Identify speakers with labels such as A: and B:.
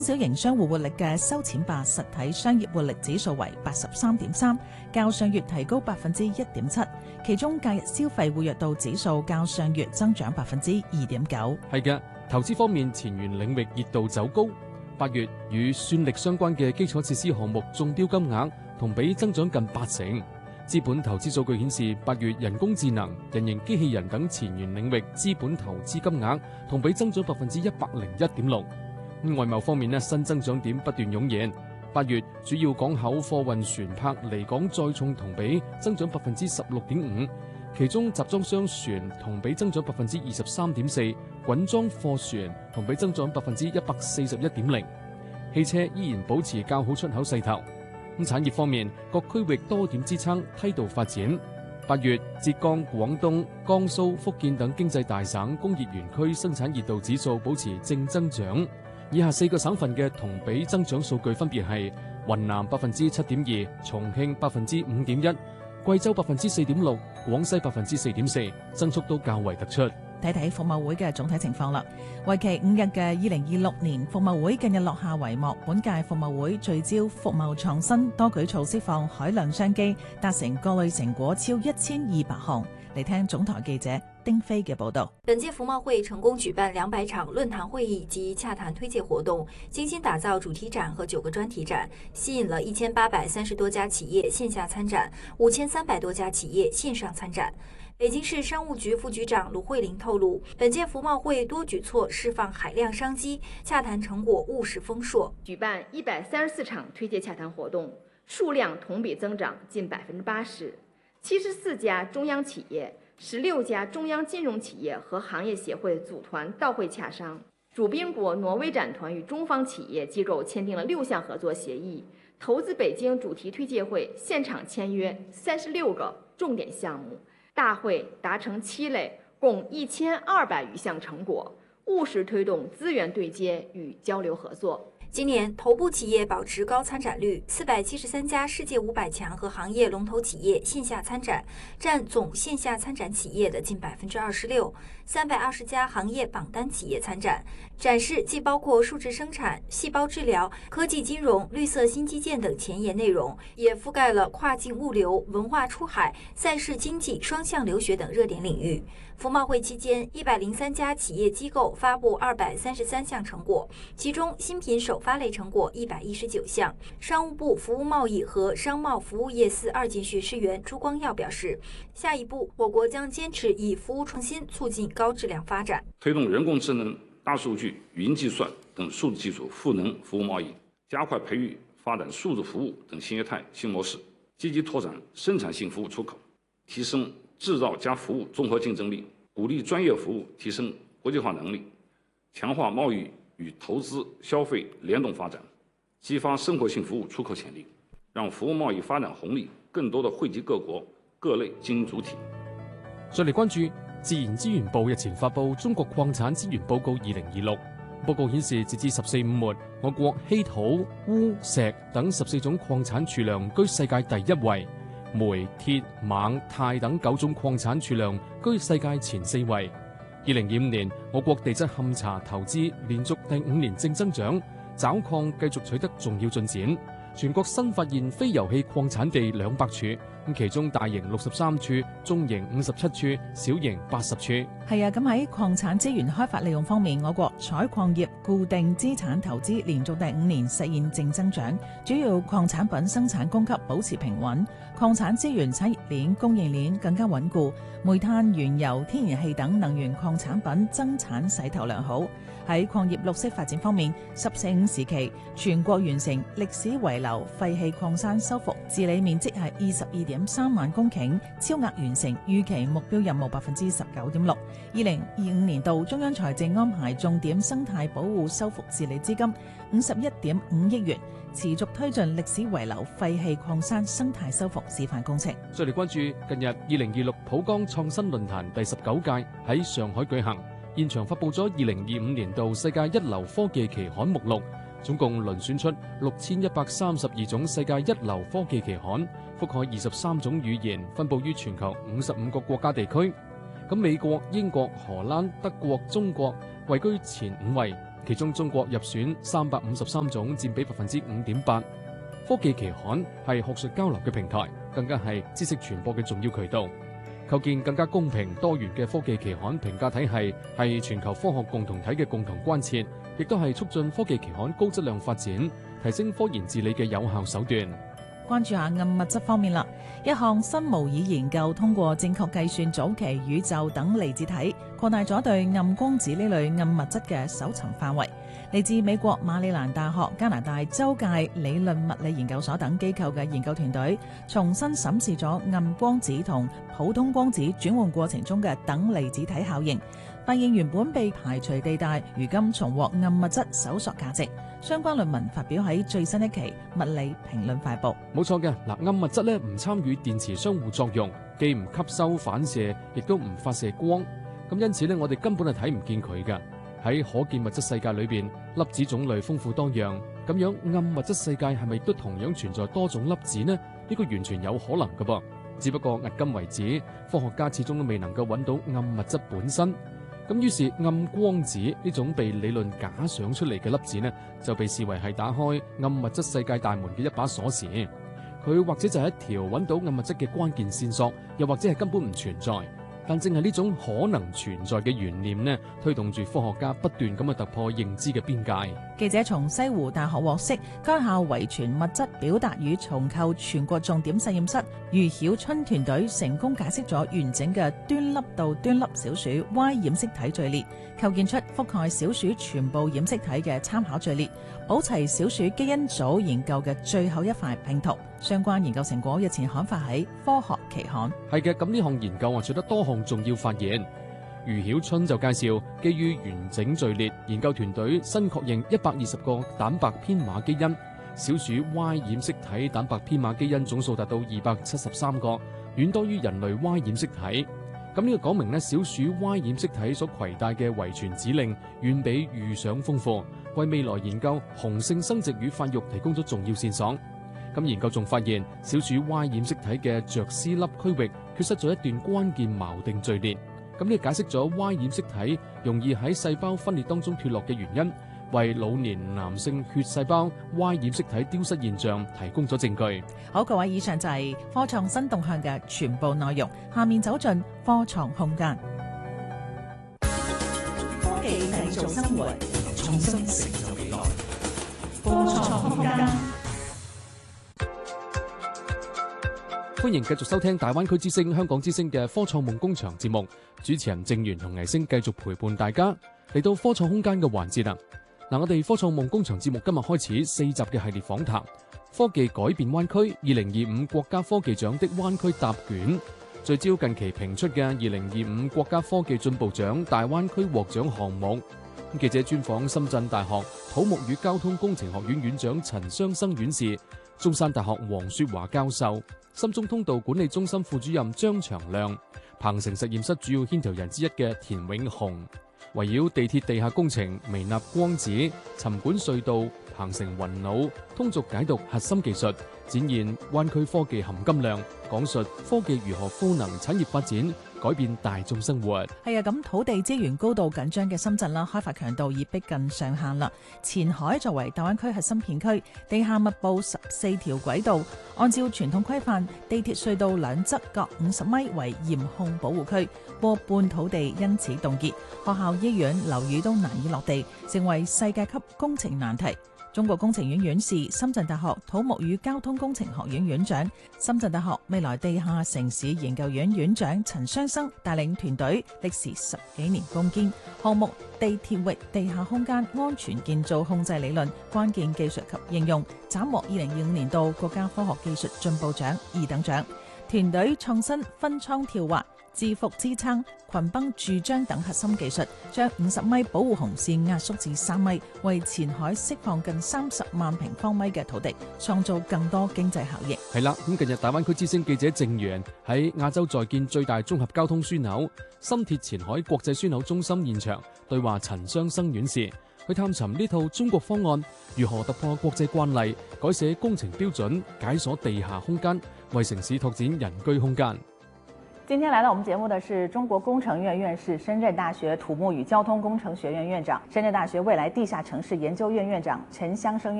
A: 小型商戶活力嘅收錢吧實體商業活力指數為83.3，較上月提高1.7%，其中假日消費活躍度指數較上月增長2.9%。
B: 係嘅，投資方面前沿領域熱度走高，8月與算力相關嘅基礎設施項目中標金額同比增長近80%。資本投資數據顯示，8月人工智能、人形機器人等前沿領域資本投資金額同比增長101.6%。外貿方面新增長點不斷湧現。8月主要港口貨運船舶離港載重同比增長16.5%，其中集裝箱船同比增長23.4%，滾裝貨船同比增長141.0%。汽車依然保持較好出口勢頭。產業方面，各區域多點支撐梯度發展。8月，浙江、廣東、江蘇、福建等經濟大省工業園區生產熱度指數保持正增長。以下4個省份嘅同比增長數據分別係雲南7.2%、重慶5.1%、貴州4.6%、廣西4.4%，增速都較為突出。
A: 睇睇服務會嘅總體情況啦。為期5日嘅2026年服務會近日落下帷幕，本屆服務會聚焦服務創新，多舉措釋放海量商機，達成各類成果超1200項。嚟聽總台記者丁飛嘅報道。
C: 本屆服貿會成功舉辦200場論壇會議及洽談推介活動，精心打造主題展和9個專題展，吸引了1830多家企業線下參展，5300多家企業線上參展。北京市商務局副局長盧慧玲透露，本屆服貿會多舉措釋放海量商機，洽談成果務實豐碩。
D: 舉辦134場推介洽談活動，數量同比增長近80%，74家中央企業、16家中央金融企業和行業協會組團到會洽商。主賓國挪威展團與中方企業機構簽訂了6項合作協議，投資北京主題推介會現場簽約36個重點項目。大會達成7類，共1200餘項成果，務實推動資源對接與交流合作。
C: 今年頭部企業保持高參展率，473家世界500強和行業龍頭企業線下參展，佔總線下參展企業的近26%，320家行業榜單企業參展。展示既包括數字生產、細胞治療、科技金融、綠色新基建等前沿內容，也覆蓋了跨境物流、文化出海、賽事經濟、雙向留學等熱點領域。服貿會期間，103家企業機構發布233項成果，其中新品首發類成果119項。商務部服務貿易和商貿服務業司2級學士員朱光耀表示，下一步我國將堅持以服務創新促進高質量發展，
E: 推動人工智能、大數據、雲計算等數字技術賦能服務貿易，加快培育發展數字服務等新業態新模式，積極拓展生產性服務出口，提升製造加服務綜合競爭力，鼓勵專業服務提升國際化能力，強化貿易與投資消費聯動發展，激發生活性服務出口潛力，讓服務貿易發展紅利更多地惠及各國各類經營主體。
B: 再嚟關注自然資源部日前發布《中國礦產資源報告2026》，報告顯示，截至14/5末，我國稀土、鎢、石等14種礦產儲量居世界第1位，煤、鐵、錳、鈦等9種礦產儲量居世界前4位。2025年，我國地質勘查投資連續第5年正增長，找礦繼續取得重要進展。全國新發現非油氣礦產地200處，其中大型63處，中型57處，小型80處。
A: 係啊，咁喺礦產資源開發利用方面，我國採礦業固定資產投資連續第5年實現正增長，主要礦產品生產供給保持平穩，礦產資源產業鏈供應鏈更加穩固，煤炭、原油、天然氣等能源礦產品增產勢頭良好。喺礦業綠色發展方面，14/5時期全國完成歷史遺留廢棄礦山修復治理面積係22.3萬公頃，超額完成預期目標任務19.6%。2025年度中央財政安排重點生態保護修復治理資金51.5億元，持續推進歷史遺留廢棄礦山生態修復示範工程。
B: 再嚟關注近日2026浦江創新論壇第19屆喺上海舉行。現場發佈咗2025年度世界一流科技期刊目錄，總共遴選出6132種世界一流科技期刊，覆蓋23種語言，分佈於全球55個國家地區。咁美國、英國、荷蘭、德國、中國位居前5位， 其中中國入選353種，佔比5.8%。科技期刊係學術交流嘅平台，更加係知識傳播嘅重要渠道。構建更加公平多元嘅科技期刊評價體系，係全球科學共同體嘅共同關切，亦都係促進科技期刊高質量發展、提升科研治理嘅有效手段。
A: 關注下暗物質方面啦，一項新模擬研究通過正確計算早期宇宙等離子體，擴大咗對暗光子呢類暗物質嘅搜尋範圍。嚟自美國馬里蘭大學、加拿大州界理論物理研究所等機構嘅研究團隊，重新審視咗暗光子同普通光子轉換過程中嘅等離子體效應，發現原本被排除地帶，如今重獲暗物質搜索價值。相關論文發表喺最新一期《物理評論快報》。
B: 冇錯嘅，暗物質咧唔參與電磁相互作用，既唔吸收反射，亦都唔發射光。咁因此咧，我哋根本係睇唔見佢㗎。喺可見物質世界裏邊，粒子種類豐富多樣，咁樣暗物質世界係咪都同樣存在多種粒子呢？呢個完全有可能㗎噃。只不過迄今為止，科學家始終都未能夠揾到暗物質本身。咁於是暗光子呢種被理論假想出嚟嘅粒子呢，就被視為係打開暗物質世界大門嘅一把鎖匙。佢或者就係一條揾到暗物質嘅關鍵線索，又或者係根本唔存在。但正係呢種可能存在嘅懸念呢，推動住科學家不斷咁去突破認知嘅邊界。
A: 記者從西湖大學獲悉，該校遺傳物質表達與重構全國重點實驗室余曉春團隊成功解釋咗完整嘅端粒到端粒小鼠 Y 染色體序列，構建出覆蓋小鼠全部染色體嘅參考序列，補齊小鼠基因組研究嘅最後一塊拼圖。相關研究成果日前刊發喺科學期刊。
B: 係嘅，咁呢項研究取得多項重要發現。余曉春就介紹，基於完整序列，研究團隊新確認120個蛋白編碼基因，小鼠 Y 染色體蛋白編碼基因總數達到273個，遠多於人類 Y 染色體。咁呢個講明小鼠 Y 染色體所攜帶嘅遺傳指令遠比預想豐富，為未來研究雄性生殖與發育提供咗重要線索。咁研究仲發現，小鼠 Y 染色體嘅着絲粒區域缺失咗一段關鍵錨定序列。咁呢解釋咗 Y 染色體容易喺細胞分裂當中脫落嘅原因，為老年男性血細胞 Y 染色體丟失現象提供咗證據。
A: 好，各位，以上就係科創新動向嘅全部內容。下面走進科創空間，科技製造生活，創新成就未來。科創空間。
B: 歡迎繼續收聽大灣區之聲、香港之聲嘅科創夢工場節目，主持人鄭源同倪星繼續陪伴大家嚟到科創空間嘅環節啦。我哋科創夢工場節目今日開始4集嘅系列訪談，科技改變灣區2025國家科技獎的灣區答卷，聚焦近期評出嘅2025國家科技進步獎大灣區獲獎項目。記者專訪深圳大學土木與交通工程學院院長陳雙生院士、中山大學黃雪華教授、深中通道管理中心副主任張長亮、鵬城實驗室主要牽頭人之一嘅田永雄，圍繞地鐵地下工程、微納光子、沉管隧道、鵬城雲腦、通俗解讀核心技術，展現灣區科技含金量，講述科技如何賦能產業發展，改變大眾生活。
A: 係啊，咁土地資源高度緊張嘅深圳啦，開發強度已逼近上限啦。前海作為大灣區核心片區，地下密布14條軌道，按照傳統規範，地鐵隧道兩側各50米為嚴控保護區，過半土地因此凍結，學校、醫院、樓宇都難以落地，成為世界級工程難題。中國工程院院士、深圳大學土木與交通工程學院院長、深圳大學未來地下城市研究院院長陳雙生帶領團隊歷時10幾年攻堅項目地鐵域地下空間安全建造控制理論關鍵技術及應用，斬獲2025年度國家科學技術進步獎2等獎。團隊創新分艙跳滑、自伏支撐、群崩豎張等核心技術，將50米保護紅線壓縮至3米，為前海釋放近30萬平方米嘅土地，創造更多經濟效益。
B: 係啦，咁近日大灣區之聲記者鄭源喺亞洲在建最大綜合交通樞紐深鐵前海國際樞紐中心現場對話陳雙生院士，去探尋呢套中國方案如何突破國際慣例，改寫工程標準，解鎖地下空間，為城市拓展人居空間。
A: 今天来到我们节目的是中国工程院院士、深圳大学土木与交通工程学院院长、深圳大学未来地下城市研究院院长陈香生院